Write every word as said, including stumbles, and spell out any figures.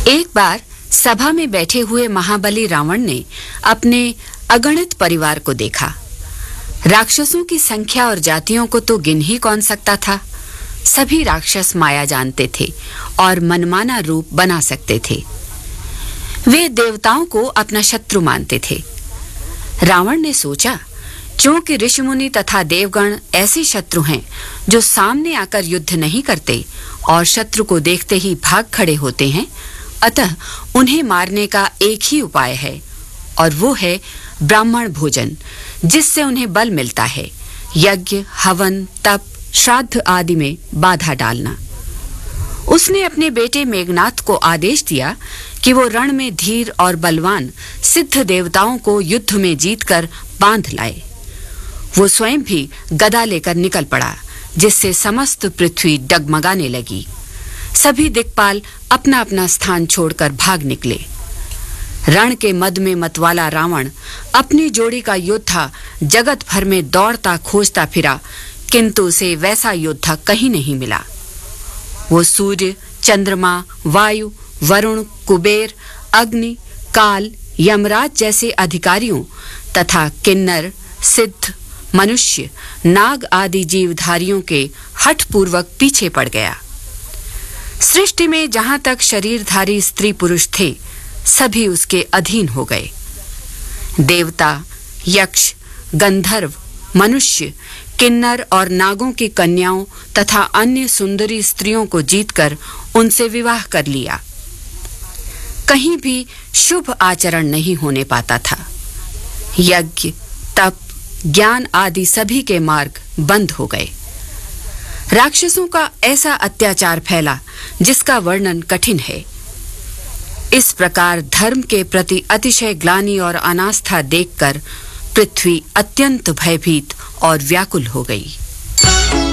एक बार सभा में बैठे हुए महाबली रावण ने अपने अगणित परिवार को देखा। राक्षसों की संख्या और जातियों को तो गिन ही कौन सकता था। सभी राक्षस माया जानते थे और मनमाना रूप बना सकते थे। वे देवताओं को अपना शत्रु मानते थे। रावण ने सोचा, चूंकि ऋषिमुनि तथा देवगण ऐसे शत्रु हैं जो सामने आकर युद्ध नहीं करते और शत्रु को देखते ही भाग खड़े होते हैं, अतः उन्हें मारने का एक ही उपाय है और वो है ब्राह्मण भोजन, जिससे उन्हें बल मिलता है। यज्ञ, हवन, तप, श्राद्ध आदि में बाधा डालना। उसने अपने बेटे मेघनाथ को आदेश दिया कि वो रण में धीर और बलवान सिद्ध देवताओं को युद्ध में जीतकर बांध लाए। वो स्वयं भी गदा लेकर निकल पड़ा, जिससे समस्त पृथ्वी डगमगाने लगी। सभी दिक्पाल अपना अपना स्थान छोड़कर भाग निकले। रण के मद में मतवाला रावण अपनी जोड़ी का योद्धा जगत भर में दौड़ता खोजता फिरा, किंतु उसे वैसा योद्धा कहीं नहीं मिला। वो सूर्य, चंद्रमा, वायु, वरुण, कुबेर, अग्नि, काल, यमराज जैसे अधिकारियों तथा किन्नर, सिद्ध, मनुष्य, नाग आदि जीवधारियों के हठपूर्वक पीछे पड़ गया। सृष्टि में जहां तक शरीरधारी स्त्री पुरुष थे, सभी उसके अधीन हो गए। देवता, यक्ष, गंधर्व, मनुष्य, किन्नर और नागों की कन्याओं तथा अन्य सुंदरी स्त्रियों को जीतकर उनसे विवाह कर लिया। कहीं भी शुभ आचरण नहीं होने पाता था। यज्ञ, तप, ज्ञान आदि सभी के मार्ग बंद हो गए। राक्षसों का ऐसा अत्याचार फैला जिसका वर्णन कठिन है। इस प्रकार धर्म के प्रति अतिशय ग्लानि और अनास्था देखकर पृथ्वी अत्यंत भयभीत और व्याकुल हो गई।